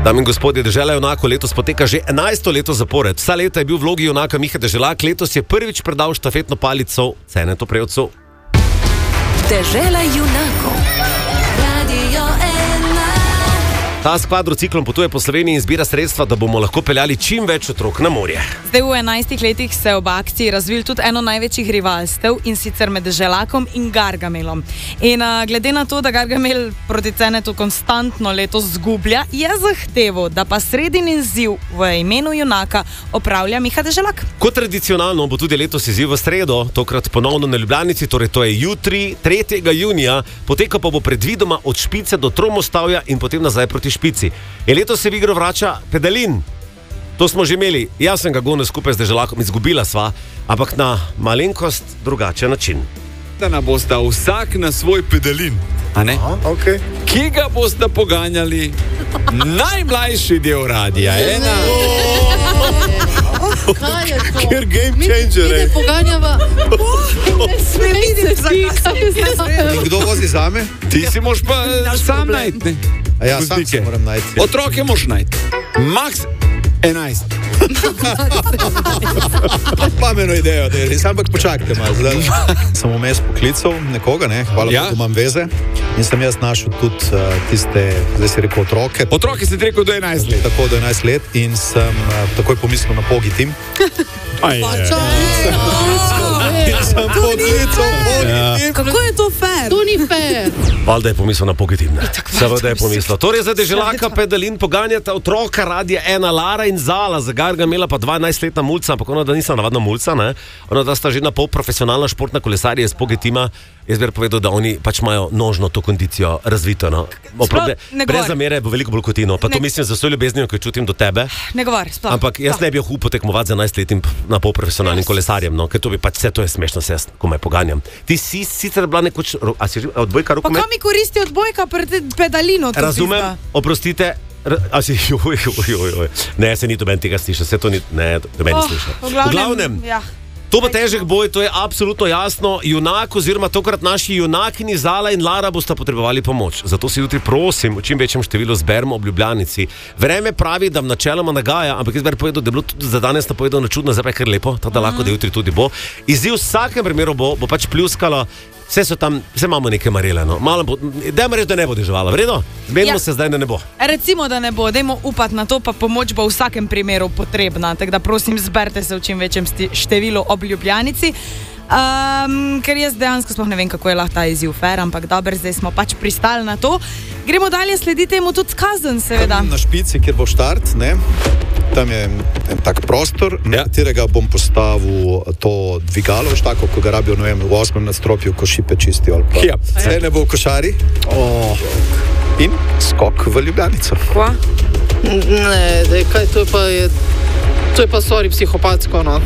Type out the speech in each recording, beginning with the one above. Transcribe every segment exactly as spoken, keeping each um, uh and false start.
Dame in gospodje, Dežela junakov letos poteka že enajsto leto zapored. Vsa leta je bil v vlogi junaka Miha Deželak, letos je prvič predal štafetno palico Cenetu Prevcu. Dežela junakov. Ta s kvadrociklom potuje po Sloveniji in zbira sredstva, da bomo lahko peljali čim več otrok na morje. Zdaj v enajstih letih se ob akciji razvil tudi eno največjih rivalstev, in sicer med Deželakom in Gargamelom. In a, glede na to, da Gargamel proti Cenetu konstantno letos zgublja, je zahteval, da pa sredin izziv v imenu junaka opravlja Miha Deželak. Kot tradicionalno bo tudi letos izziv v sredo, tokrat ponovno na Ljubljanici, torej to je jutri, tretjega junija, poteka pa bo predvidoma od Špice do Tromostavja in potem nazaj proti Špici. In letos se v igro vrača pedalin. To smo že imeli, jaz sem ga gonil skupaj z Deželakom, izgubila sva, ampak na malenkost drugačen način. Da nam bosta vsak na svoj pedalin, a ne? Aha, okay. Ki ga boste poganjali najmlajši del radija. Ena. Kaj je to? Ker game changer, ej. Mi ne poganjava. Ne vidim, zakaj. In kdo vozi zame? Ti si moš pa sam najti. A ja, sam se moram najti. Otroke moš najti. Max enajst. Pameno idejo, da je. Sam pa počakajte malo. Zdaj sem vmes poklical nekoga, ne? Hvala, ja. Da imam veze. In sem jaz našel tudi uh, tiste, zdaj si rekel, otroke. Otroke si rekel do enajst let. Tako do enajst let in sem uh, takoj pomislil na Pogi Tim. Aj, je. In sem poklical Pogi Tim. Kako je to fair? To ni fair. Valjda je pomislil na Pogi Tim, ne? Seveda je pomislil. Torej za Deželaka pedalin poganjata otroka radija ena Lara in Zala, za Gargamela pa dvanajstletna mulca, ampak ona da nista navadna mulca, ne? Ona da sta že na pol profesionalna športna kolesarja iz Pogi Tima. Jaz bi povedal, da oni pač imajo nožno to kondicijo razvito, no. Oprobe, brez zamere bo veliko bolj kotino, pa to mislim za vso ljubeznijo, ki jo čutim do tebe. Ne govor, sploh. Ampak jaz ne bi upal tekmovati za enajstletnim na pol profesionalnim kolesarjem, no, ker to bi pač vse to je smešno, se jaz komaj poganjam. Ti si sicer bila nekoč, a si že odbojka rokomet? Pa kam mi koristi odbojka pred pedalino? Razumem, oprostite. A si, joj, joj, joj, joj. Ne, se ni doben tega sliša, se to ni, ne, doben oh, sliša. V glavnem, v glavnem ja. To bo težek boj, to je absolutno jasno. Junak oziroma tokrat naši junakini Zala in Lara bosta potrebovali pomoč. Zato si jutri prosim, v čim večjem številu zberemo ob Ljubljanici. Vreme pravi, da načeloma nagaja, ampak jaz bi povedal, da je bilo tudi za danes napovedano čudno, zdaj pa je kar lepo, tako da lahko, da jutri tudi bo. Izziv v vsakem primeru bo, bo pač pljuskalo. Vse so tam, vse imamo neke marele, no. Malo bo, dajmo reči, da ne bo deževala, vredno? Zmenimo ja. se zdaj, da ne bo. Recimo, da ne bo, dajmo upati na to, pa pomoč bo v vsakem primeru potrebna, tako da prosim, zberte se v čim večjem številu ob Ljubljanici. Um, ker jaz dejansko sploh ne vem, kako je lahko ta izziv fair, ampak dobro, zdaj smo pač pristali na to. Gremo dalje, sledite mu tudi skazen, seveda. Tam na Špici, kjer bo štart, ne? Tam je en tak prostor, na ja. katerega bom postavil to dvigalo, veš tako, ko ga rabijo, ne vem, v osmem nadstropju, ko šipe čistijo ali pa. Ja. Vse ne bo v košari. Oh. In skok v Ljubljanico. Kva? Ne, dej, kaj, to je pa, je, to je pa, sorry, psihopatsko, no.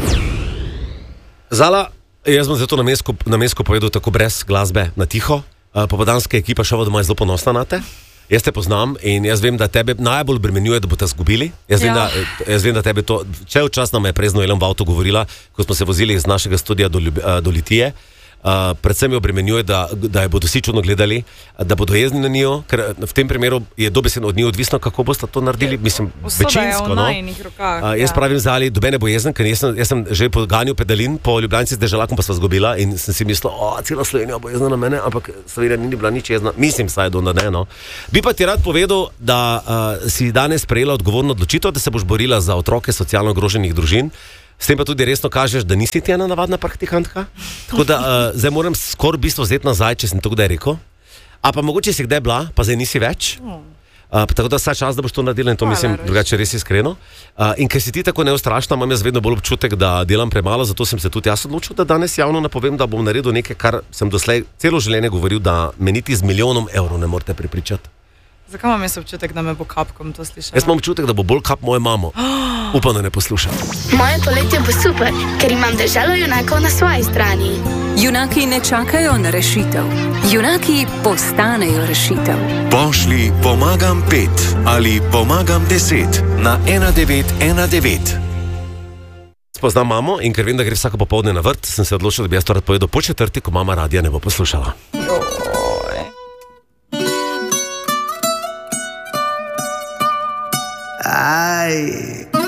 Zala, jaz bom zato na mesko povedal tako brez glasbe, na tiho. Popodanska ekipa Šova doma je zelo ponosna na te. Jaz te poznam in jaz vem, da tebe najbolj bremenjuje, da bo te zgubili. Jaz, ja. vem, da, jaz vem, da tebe to, čel čas nam je prezno Elem v avto govorila, ko smo se vozili iz našega studija do, do Litije. Uh, predvsem jo obremenjuje, da, da jo bodo vsi čudno gledali, da bodo jezni na njo, ker v tem primeru je dobesedno od nje odvisno, kako boste to naredili, mislim, večinsko, no. Rokah, uh, jaz ja. pravim Zali, dobene bo jezen, ker jaz sem, jaz sem že poganjal pedalin po Ljubljanici z Deželakom, pa sva zgubila in sem si mislil, o, cela Slovenija bo jezna na mene, ampak Slovenija ni bila nič jezna, mislim, saj do ne, no. Bi pa ti rad povedal, da uh, si danes sprejela odgovorno odločitev, da se boš borila za otroke socialno ogroženih družin. S tem pa tudi resno kažeš, da nisi ti ena navadna praktikantka. Tako da uh, zdaj moram skoraj v bistvu vzeti nazaj, če sem to kdaj rekel. A pa mogoče si kdaj bila, pa zdaj nisi več. Uh, tako da vsa čas, da boš to naredila in to mislim drugače res iskreno. Uh, in ker si ti tako neustrašna, imam jaz vedno bolj občutek, da delam premalo, zato sem se tudi jaz odločil, da danes javno napovem, da bom naredil nekaj, kar sem doslej celo življenje govoril, da me niti z milijonom evrov ne morete prepričati. Zakaj imam jaz občutek, da me bo kapkom to slišala? Jaz imam občutek, da bo bolj kap moje mamo. Upam, da ne posluša. Moje poletje bo super, ker imam Deželo junakov na svoji strani. Junaki ne čakajo na rešitev. Junaki postanejo rešitev. Pošli pomagam pet ali pomagam deset na ena devet ena devet. Poznam mamo in ker vem, da gre vsako popoldne na vrt, sem se odločil, da bi jaz to rad povedal po četrti, ko mama radija ne bo poslušala. Aj.